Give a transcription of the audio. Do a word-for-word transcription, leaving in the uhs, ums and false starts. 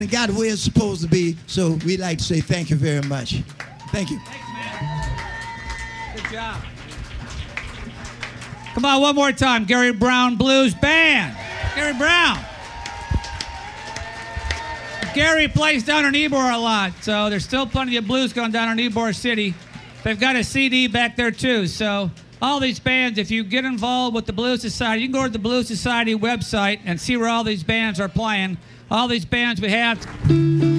It got where it's supposed to be, so we'd like to say thank you very much. Thank you. Thanks, man. Good job. Come on, one more time. Gary Brown Blues Band. Gary Brown. Gary plays down in Ybor a lot, so there's still plenty of blues going down in Ybor City. They've got a C D back there, too. So all these bands, if you get involved with the Blues Society, you can go to the Blues Society website and see where all these bands are playing. All these bands we have.